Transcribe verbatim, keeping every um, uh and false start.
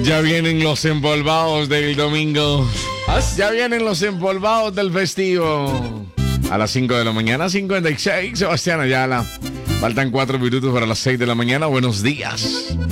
Ya vienen los empolvados del domingo. Ya vienen los empolvados del festivo. A las cinco de la mañana, cincuenta y seis, Sebastián Ayala. Faltan cuatro minutos para las seis de la mañana. Buenos días.